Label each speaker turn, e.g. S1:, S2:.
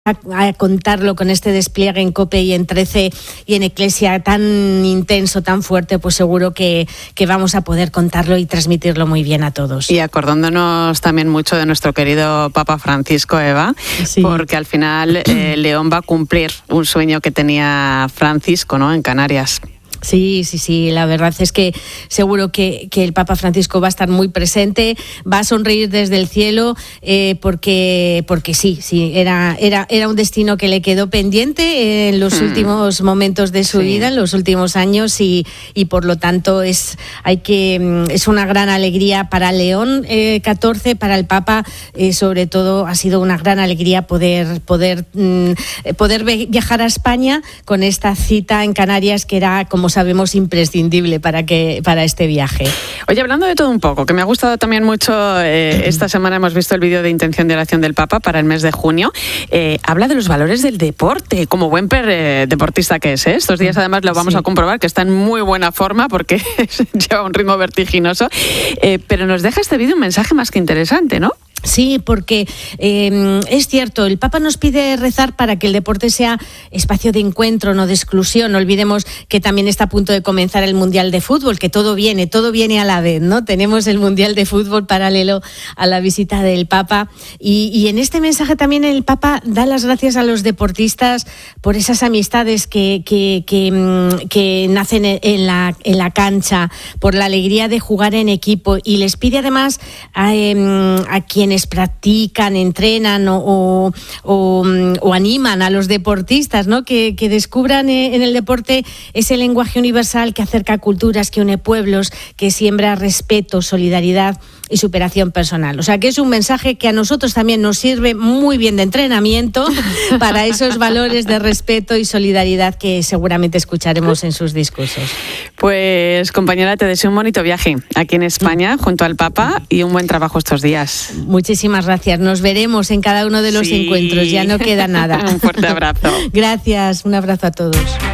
S1: a contarlo con este despliegue en COPE y en 13 y en Eclesia tan intenso, tan fuerte, pues seguro que vamos a poder contarlo y transmitirlo muy bien a todos.
S2: Y acordándonos también mucho de nuestro querido Papa Francisco, Eva, sí, porque al final León va a cumplir un sueño que tenía Francisco, ¿no?, en Canarias.
S1: Sí, la verdad es que seguro que el Papa Francisco va a estar muy presente, va a sonreír desde el cielo, porque sí, era un destino que le quedó pendiente en los últimos momentos de su vida, en los últimos años, y por lo tanto es una gran alegría para León XIV, para el Papa, sobre todo ha sido una gran alegría poder viajar a España con esta cita en Canarias que era, como sabemos, imprescindible para este viaje.
S2: Oye, hablando de todo un poco, que me ha gustado también mucho, esta semana hemos visto el vídeo de intención de oración del Papa para el mes de junio, habla de los valores del deporte, como buen deportista que es, estos días además lo vamos a comprobar, que está en muy buena forma porque lleva un ritmo vertiginoso, pero nos deja este vídeo un mensaje más que interesante, ¿no?
S1: Sí, porque es cierto, el Papa nos pide rezar para que el deporte sea espacio de encuentro, no de exclusión. No olvidemos que también está a punto de comenzar el Mundial de Fútbol, que todo viene a la vez, ¿no? Tenemos el Mundial de Fútbol paralelo a la visita del Papa y en este mensaje también el Papa da las gracias a los deportistas por esas amistades que nacen en la cancha, por la alegría de jugar en equipo, y les pide además a quienes practican, entrenan o animan a los deportistas, ¿no?, que descubran en el deporte ese lenguaje universal que acerca culturas, que une pueblos, que siembra respeto, solidaridad y superación personal. O sea, que es un mensaje que a nosotros también nos sirve muy bien de entrenamiento para esos valores de respeto y solidaridad que seguramente escucharemos en sus discursos.
S2: Pues, compañera, te deseo un bonito viaje aquí en España junto al Papa y un buen trabajo estos días.
S1: Muchísimas gracias. Nos veremos en cada uno de los encuentros. Ya no queda nada.
S2: Un fuerte abrazo.
S1: Gracias. Un abrazo a todos.